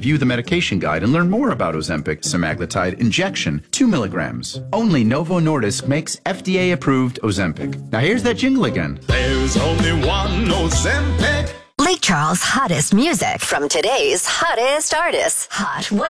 view the medication guide and learn more about Ozempic semaglutide injection, 2 milligrams. Only Novo Nordisk makes FDA-approved Ozempic. Now here's that jingle again. There's only one Ozempic. Lake Charles' hottest music from today's hottest artists. Hot